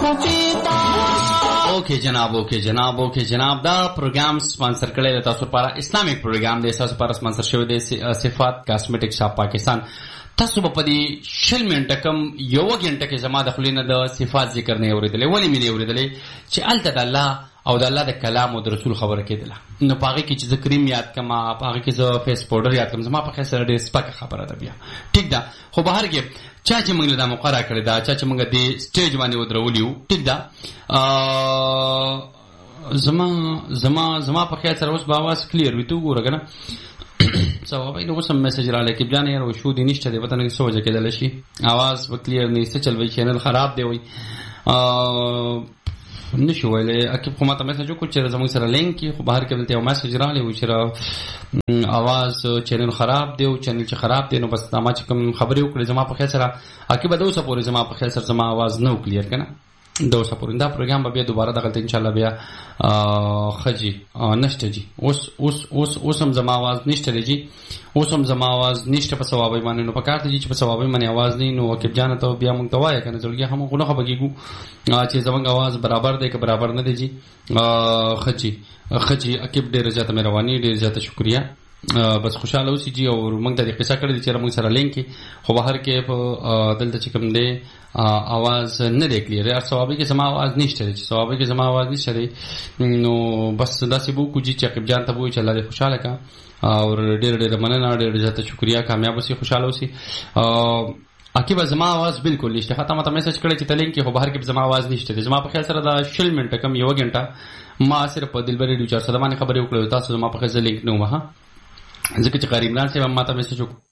اوکے جناب دا پروګرام سپانسر کړی تاسو لپاره اسلامیک پروګرام دی تاسو لپاره سپانسر شوی دی صفات کاسمیټک شاپ پاکستان تاسو په دې شل منټه کم یو غنټه کې زما د خلینو د صفات ذکر نه اوریدلې ولې مې اوریدلې چې الته د الله او د الله د کلام او د رسول خبره کېدله نو پاغه کې چې ذکریم یاد کما پاغه کې زه فیس پاوډر یاد کم زما په خیر سره ډېر سپکه خبره ده بیا ټیک ده خو بهر کې چا چې موږ له مقرره کړی دا چا چې موږ د سټیج باندې ودرولیو ټیک ده زما په خیر سره اوس به आवाज کلیر وي تو ګوره کنه سوابای نو سم میسج را لکه بیا نه شو دي نشته دی وته نه سوچ کېدل شي आवाज وکلیر نه ست چلوي چینل خراب دی وي نشو ویلې اکیب خو ماته میسج وکړ چې زموږ سره لینک خو بهر کې ولته یو میسج را لې و چې आवाज چینل خراب دی او چینل چې خراب دی نو بس ما چې کوم خبرې وکړې زما په خیر سره اکیب به اوسه پورې زما په خیر سره زما आवाज نو کلیر کنه دوسه پورې دا پروګرام به بیا دوباره دغلت ان شاء الله بیا خجی نشته جی اوس هم زما आवाज نشته جی اوس هم زما आवाज نشته په ثوابای باندې نو پکار ته جی چې په ثوابای باندې आवाज نه نو وکیب جان ته بیا مونږ ته وایي کنه ځلګي هم غو نه خبرګو چې زمونږ आवाज برابر دی که برابر نه دی جی خجی اکیب ډیر زیاته مهرباني ډیر زیاته شکریا بس خوشاله اوسې جی او موږ ته د قصه کړې چې موږ سره لینک خو بهر کې په دلته چې کوم دی आवाज نه دی کلیر یا ثوابي کې زما आवाज نشته چې ثوابي کې زما आवाज نشته نو بس داسې بو کو جی چې عقب جان ته وای چې الله دې خوشاله کا او ډېر مننه ډېر زیاته شکریا کامیاب اوسې خوشاله اوسې عقب زما आवाज بالکل نشته حتی ما ته میسج کړی چې تلین کې خو بهر کې زما आवाज نشته زما په خیال سره دا شل منټه کم یو غنټه ما صرف په دلبر ریډیو 400 باندې خبرې وکړې تاسو زما په خیال لینک نه وه ځکه چې قاری عمران صاحب ما ته میسج وکړ